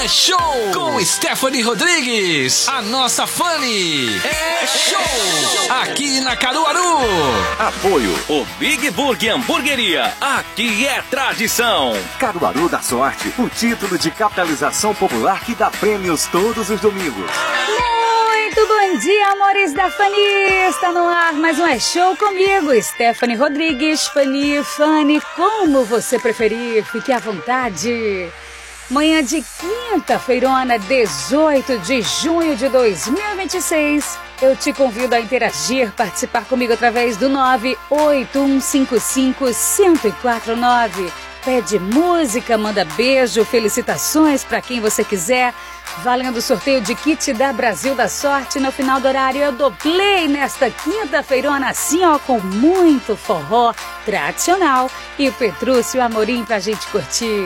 É show com Stephanie Rodrigues, a nossa Fanny. É show aqui na Caruaru. Apoio o Big Burger Hamburgueria. Aqui é tradição. Caruaru da Sorte, o título de capitalização popular que dá prêmios todos os domingos. Muito bom dia, amores da Fanny! Está no ar mais um É Show comigo, Stephanie Rodrigues, Fanny, como você preferir, fique à vontade. Manhã de quinta-feirona, 18 de junho de 2026, eu te convido a interagir, participar comigo através do 981551049. Pede música, manda beijo, felicitações para quem você quiser. Valendo o sorteio de kit da Brasil da Sorte. No final do horário eu dou play nesta quinta-feirona assim, ó, com muito forró tradicional e Petrúcio Amorim pra gente curtir.